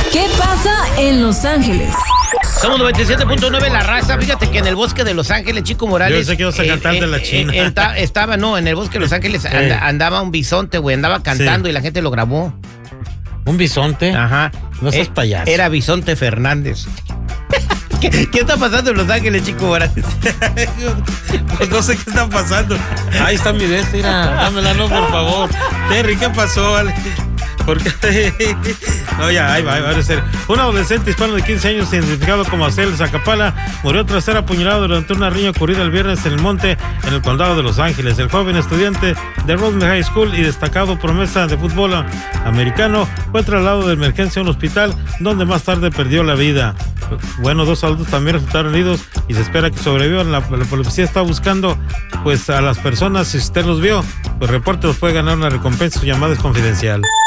¿Qué pasa en Los Ángeles? Somos 97.9 La Raza. Fíjate que en el bosque de Los Ángeles, Chico Morales. Yo sé que vas a cantar de la China. En el bosque de Los Ángeles andaba un bisonte, güey. Andaba cantando y la gente lo grabó. ¿Un bisonte? Ajá. No seas payaso. Era Bisonte Fernández. ¿Qué está pasando en Los Ángeles, Chico Morales? Pues no sé qué está pasando. Ahí está mi veste, mira. Dámela, no, por favor. Terry, ¿qué pasó, vale? Porque no, ya, ahí va a ser. Un adolescente hispano de 15 años, identificado como Acel Zacapala, murió tras ser apuñalado durante una riña ocurrida el viernes en el monte, en el condado de Los Ángeles. El joven estudiante de Rosemont High School y destacado promesa de fútbol americano fue trasladado de emergencia a un hospital, donde más tarde perdió la vida. Bueno, 2 adultos también resultaron heridos y se espera que sobrevivan. La policía está buscando pues a las personas. Si usted los vio, pues reporte, los puede ganar una recompensa. Su llamada es confidencial.